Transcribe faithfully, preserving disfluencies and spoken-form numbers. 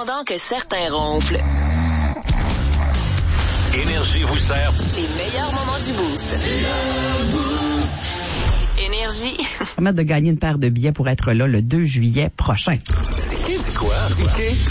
Pendant que certains ronflent, Énergie vous sert les meilleurs moments du Boost. Énergie. Permettre de gagner une paire de billets pour être là le deux juillet prochain. Dis quoi? Dis